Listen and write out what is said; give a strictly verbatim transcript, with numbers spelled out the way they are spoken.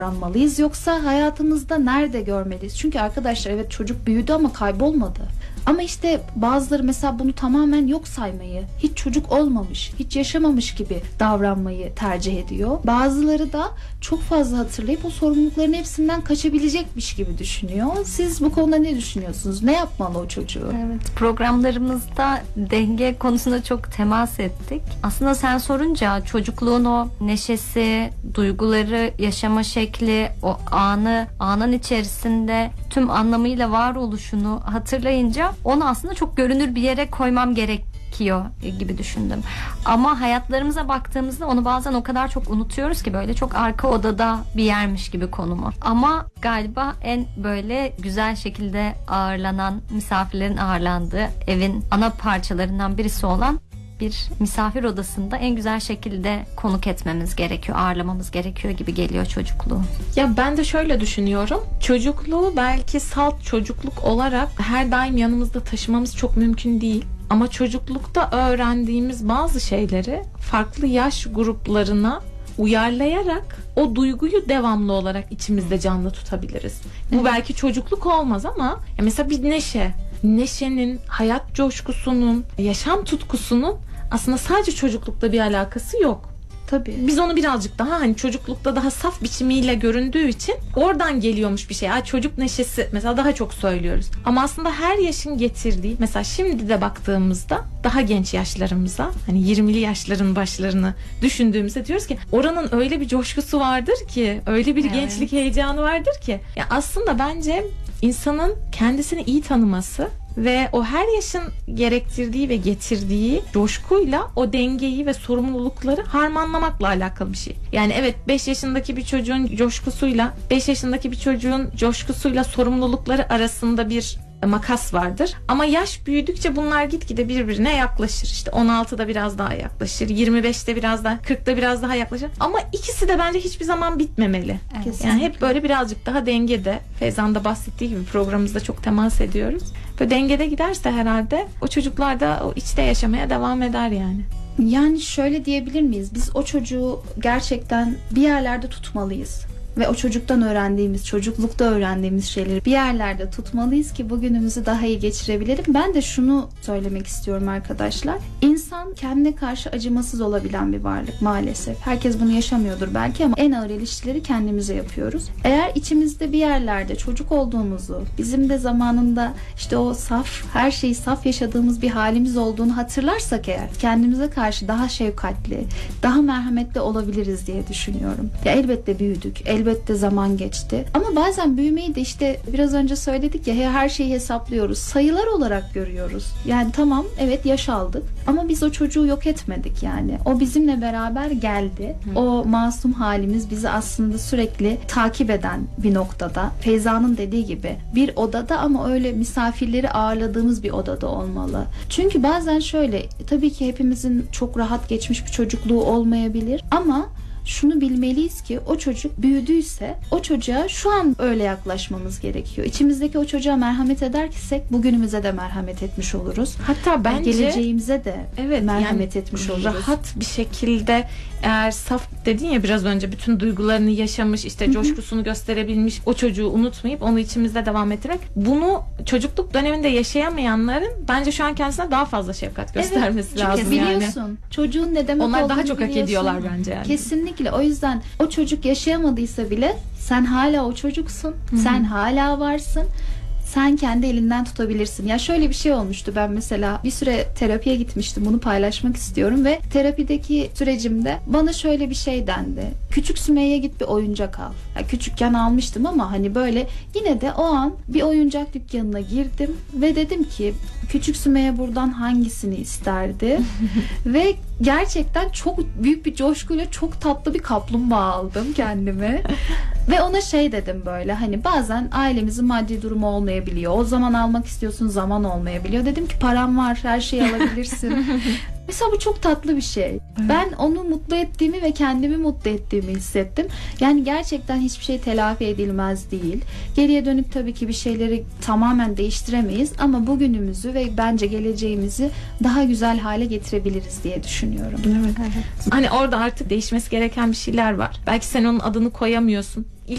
davranmalıyız yoksa hayatımızda nerede görmeliyiz? Çünkü arkadaşlar evet çocuk büyüdü ama kaybolmadı. Ama işte bazıları mesela bunu tamamen yok saymayı, hiç çocuk olmamış, hiç yaşamamış gibi davranmayı tercih ediyor. Bazıları da çok fazla hatırlayıp o sorumlulukların hepsinden kaçabilecekmiş gibi düşünüyor. Siz bu konuda ne düşünüyorsunuz? Ne yapmalı o çocuğu? Evet, programlarımızda denge konusunda çok temas ettik. Aslında sen sorunca çocukluğun o neşesi, duyguları, yaşama şekli, o anı, anın içerisinde tüm anlamıyla varoluşunu hatırlayınca onu aslında çok görünür bir yere koymam gerekiyor gibi düşündüm. Ama hayatlarımıza baktığımızda onu bazen o kadar çok unutuyoruz ki böyle çok arka odada bir yermiş gibi konumu. Ama galiba en böyle güzel şekilde ağırlanan, misafirlerin ağırlandığı evin ana parçalarından birisi olan bir misafir odasında en güzel şekilde konuk etmemiz gerekiyor, ağırlamamız gerekiyor gibi geliyor çocukluğu. Ya ben de şöyle düşünüyorum. Çocukluğu belki salt çocukluk olarak her daim yanımızda taşımamız çok mümkün değil. Ama çocuklukta öğrendiğimiz bazı şeyleri farklı yaş gruplarına uyarlayarak o duyguyu devamlı olarak içimizde canlı tutabiliriz. Bu evet. Belki çocukluk olmaz ama ya mesela bir neşe, neşenin, hayat coşkusunun, yaşam tutkusunun aslında sadece çocuklukta bir alakası yok. Tabii. Biz onu birazcık daha hani çocuklukta daha saf biçimiyle göründüğü için oradan geliyormuş bir şey. Ay çocuk neşesi mesela daha çok söylüyoruz. Ama aslında her yaşın getirdiği, mesela şimdi de baktığımızda daha genç yaşlarımıza, hani yirmili yaşların başlarını düşündüğümüzde diyoruz ki oranın öyle bir coşkusu vardır ki, öyle bir evet. gençlik heyecanı vardır ki. Ya aslında bence insanın kendisini iyi tanıması ve o her yaşın gerektirdiği ve getirdiği coşkuyla o dengeyi ve sorumlulukları harmanlamakla alakalı bir şey. Yani evet beş yaşındaki bir çocuğun coşkusuyla beş yaşındaki bir çocuğun coşkusuyla sorumlulukları arasında bir makas vardır. Ama yaş büyüdükçe bunlar gitgide birbirine yaklaşır. İşte on altıda biraz daha yaklaşır. yirmi beşte biraz daha, kırkta biraz daha yaklaşır. Ama ikisi de bence hiçbir zaman bitmemeli. Evet. Yani hep böyle birazcık daha dengede. Feyza'nın da bahsettiği gibi programımızda çok temas ediyoruz. Böyle dengede giderse herhalde o çocuklar da o içte yaşamaya devam eder yani. Yani şöyle diyebilir miyiz? Biz o çocuğu gerçekten bir yerlerde tutmalıyız. Ve o çocuktan öğrendiğimiz, çocuklukta öğrendiğimiz şeyleri bir yerlerde tutmalıyız ki bugünümüzü daha iyi geçirebilelim. Ben de şunu söylemek istiyorum arkadaşlar. İnsan kendine karşı acımasız olabilen bir varlık maalesef. Herkes bunu yaşamıyordur belki ama en ağır eleştirileri kendimize yapıyoruz. Eğer içimizde bir yerlerde çocuk olduğumuzu, bizim de zamanında işte o saf, her şeyi saf yaşadığımız bir halimiz olduğunu hatırlarsak eğer, kendimize karşı daha şefkatli, daha merhametli olabiliriz diye düşünüyorum. Ya elbette büyüdük, elbette zaman geçti. Ama bazen büyümeyi de işte biraz önce söyledik ya, her şeyi hesaplıyoruz. Sayılar olarak görüyoruz. Yani tamam evet yaş aldık ama biz o çocuğu yok etmedik yani. O bizimle beraber geldi. Hı. O masum halimiz bizi aslında sürekli takip eden bir noktada. Feyza'nın dediği gibi bir odada ama öyle misafirleri ağırladığımız bir odada olmalı. Çünkü bazen şöyle, tabii ki hepimizin çok rahat geçmiş bir çocukluğu olmayabilir ama şunu bilmeliyiz ki o çocuk büyüdüyse o çocuğa şu an öyle yaklaşmamız gerekiyor. İçimizdeki o çocuğa merhamet edersek bugünümüze de merhamet etmiş oluruz. Hatta bence geleceğimize de evet, merhamet yani etmiş oluruz. Rahat bir şekilde, eğer saf dedin ya biraz önce, bütün duygularını yaşamış, işte Hı-hı. coşkusunu gösterebilmiş o çocuğu unutmayıp onu içimizde devam ettirmek. Bunu çocukluk döneminde yaşayamayanların bence şu an kendisine daha fazla şefkat göstermesi evet, lazım çünkü yani. Biliyorsun çocuğun ne demek Onlar olduğunu daha çok biliyorsun. hak ediyorlar bence yani. Kesinlikle. O yüzden o çocuk yaşayamadıysa bile sen hala o çocuksun. Hı-hı. Sen hala varsın. Sen kendi elinden tutabilirsin. Ya şöyle bir şey olmuştu. Ben mesela bir süre terapiye gitmiştim. Bunu paylaşmak istiyorum ve terapideki sürecimde bana şöyle bir şey dendi. Küçük Sümeyye git bir oyuncak al. Ya küçükken almıştım ama hani böyle yine de o an bir oyuncak dükkanına girdim ve dedim ki Küçük Sümeyye buradan hangisini isterdi? Ve gerçekten çok büyük bir coşkuyla çok tatlı bir kaplumbağa aldım kendime. Ve ona şey dedim böyle, hani bazen ailemizin maddi durumu olmayabiliyor. O zaman almak istiyorsun, zaman olmayabiliyor. Dedim ki param var, her şeyi alabilirsin. Mesela bu çok tatlı bir şey. Evet. Ben onu mutlu ettiğimi ve kendimi mutlu ettiğimi hissettim. Yani gerçekten hiçbir şey telafi edilmez değil. Geriye dönük tabii ki bir şeyleri tamamen değiştiremeyiz ama bugünümüzü ve bence geleceğimizi daha güzel hale getirebiliriz diye düşünüyorum. Evet. Evet. Hani orada artık değişmesi gereken bir şeyler var. Belki sen onun adını koyamıyorsun. İlk